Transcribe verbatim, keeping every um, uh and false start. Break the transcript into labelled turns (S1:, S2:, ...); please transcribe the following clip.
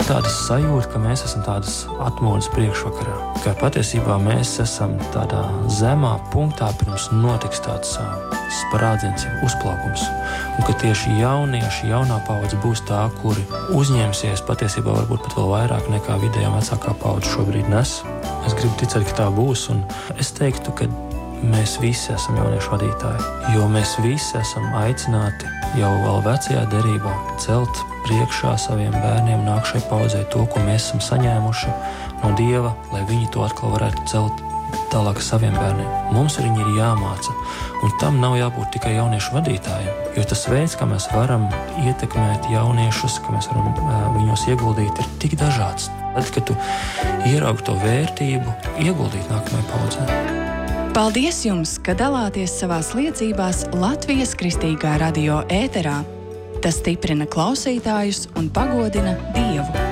S1: ir tāda sajūta, ka mēs esam tādas atmodas priekšvakarā. Ka patiesībā mēs esam tādā zemā punktā, pirms notiks tāds sprādziens, uzplaukums. Un ka tieši jaunieši, jaunā paudze būs tā, kuri uzņemsies patiesībā varbūt pat vēl vairāk nekā vidējā vecākā paudze šobrīd nes. Es gribu ticēt, ka tā būs, un es teiktu, ka mēs visi esam jauniešu vadītāji, jo mēs visi esam aicināti jau vēl vecajā derībā celt priekšā saviem bērniem nākšai paudzei to, ko mēs esam saņēmuši no Dieva, lai viņi to atkal varētu celt tālāk saviem bērniem. Mums viņi ir jāmāca, un tam nav jābūt tikai jauniešu vadītājiem, jo tas veids, kā mēs varam ietekmēt jauniešus, kā mēs varam uh, viņos ieguldīt, ir tik dažāds. Tad, kad tu ieraugi to vērtību, ieguldīt nākamajai paudzei.
S2: Paldies jums, ka dalāties savās liecībās Latvijas Kristīgā radio ēterā. Tas stiprina klausītājus un pagodina Dievu.